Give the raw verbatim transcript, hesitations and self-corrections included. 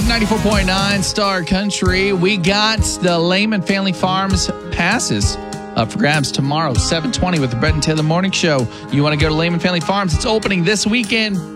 Rock ninety-four point nine Star Country. We got the Lehman Family Farms passes up for grabs tomorrow, seven twenty with the Brett and Taylor Morning Show. You want to go to Lehman Family Farms? It's opening this weekend.